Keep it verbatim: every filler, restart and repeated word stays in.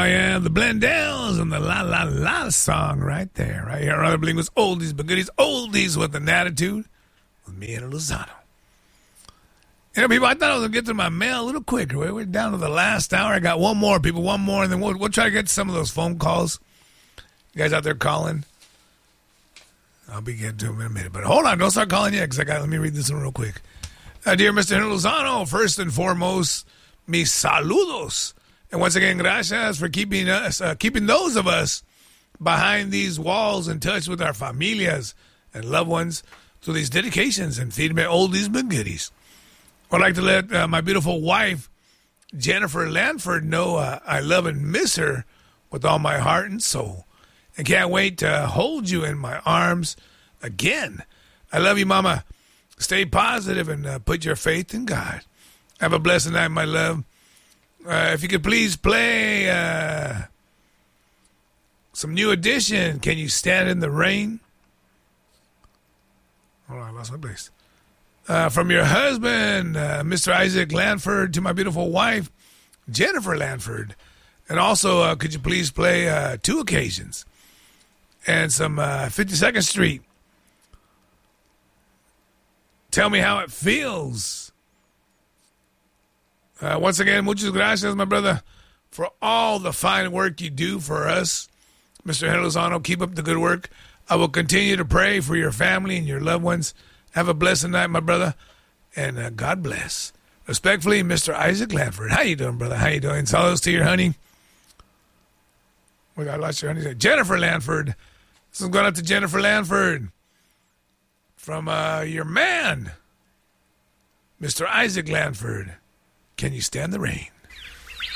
I am the Blendels and the La La La song right there. Right here on Other Bilinguals, oldies but goodies, oldies with an attitude with me and Lozano. You know, people, I thought I was going to get to my mail a little quicker. We're down to the last hour. I got one more, people, one more, and then we'll, we'll try to get to some of those phone calls. You guys out there calling? I'll be getting to them in a minute. But hold on, don't start calling yet, because I got, let me read this one real quick. Uh, dear Mister Henry Lozano, first and foremost, mis saludos. And once again, gracias for keeping us, uh, keeping those of us behind these walls in touch with our familias and loved ones through these dedications and feeding me oldies but goodies. I'd like to let uh, my beautiful wife, Jennifer Lanford, know uh, I love and miss her with all my heart and soul. And can't wait to hold you in my arms again. I love you, Mama. Stay positive and uh, put your faith in God. Have a blessed night, my love. Uh, if you could please play uh, some New Edition, Can You Stand in the Rain? Hold on, I lost my place. Uh, from your husband, uh, Mister Isaac Lanford, to my beautiful wife, Jennifer Lanford. And also, uh, could you please play uh, Two Occasions and some uh, fifty-second Street. Tell me how it feels. Uh, once again, muchas gracias, my brother, for all the fine work you do for us. Mister Henry Lozano, keep up the good work. I will continue to pray for your family and your loved ones. Have a blessed night, my brother, and uh, God bless. Respectfully, Mister Isaac Lanford. How you doing, brother? How you doing? Saludos to your honey. We got lots of your honey. Jennifer Lanford. This is going out to Jennifer Lanford from uh, your man, Mister Isaac Lanford. Can you stand the rain?